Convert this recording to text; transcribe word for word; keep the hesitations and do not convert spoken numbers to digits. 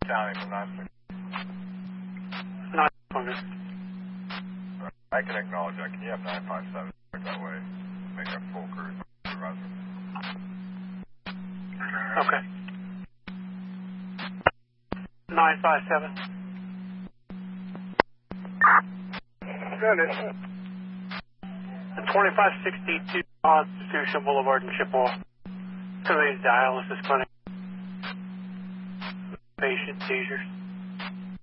County from nine six. nine hundred. I can acknowledge that. Can you have nine five seven that way? Make a full cruise supervisor. Okay. nine five seven. Good. twenty-five sixty-two Constitution Boulevard in Chippewa. Community dialysis clinic. Patient seizures.